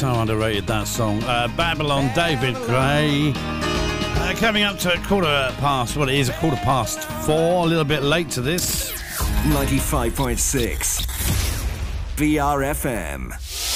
So underrated, that song. Babylon, David Gray. Coming up to a quarter past 4, a little bit late to this. 95.6 BRFM.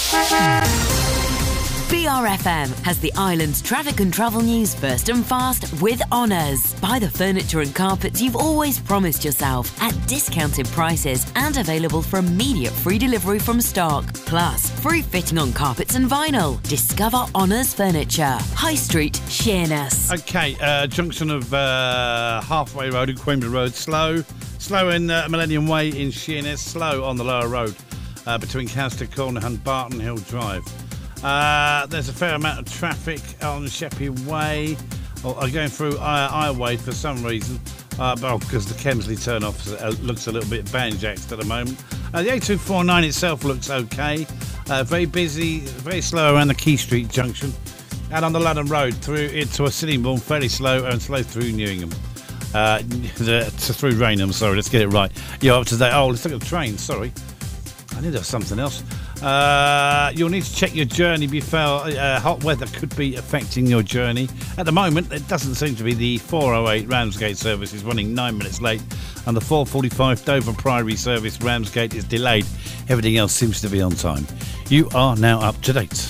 BRFM has the island's traffic and travel news first and fast with Honours. Buy the furniture and carpets you've always promised yourself at discounted prices and available for immediate free delivery from stock. Plus, free fitting on carpets and vinyl. Discover Honours Furniture. High Street, Sheerness. Okay, junction of Halfway Road and Queenborough Road. Slow in Millennium Way in Sheerness. Slow on the lower road between Cowster Corner and Barton Hill Drive. There's a fair amount of traffic on Sheppey Way, going through Ioway for some reason, because the Kemsley turn-off looks a little bit banjaxed at the moment. The A249 itself looks okay, very busy, very slow around the Key Street junction, and on the London Road through into a Sittingbourne, fairly slow, and slow through Newingham. Through Rainham, sorry, let's get it right. You're up to date. Oh, let's look at the train, sorry. I knew there was something else. You'll need to check your journey before hot weather could be affecting your journey. At the moment, it doesn't seem to be. The 408 Ramsgate service is running 9 minutes late, and the 445 Dover Priory service Ramsgate is delayed. Everything else seems to be on time. You are now up to date.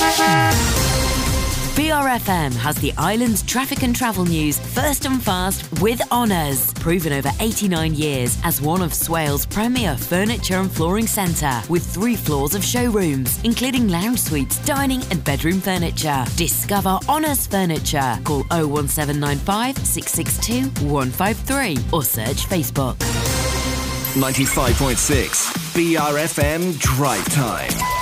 BRFM has the island's traffic and travel news first and fast with Honours. Proven over 89 years as one of Swales' premier furniture and flooring centre, with 3 floors of showrooms, including lounge suites, dining and bedroom furniture. Discover Honours Furniture. Call 01795 662 153 or search Facebook. 95.6 BRFM Drive Time.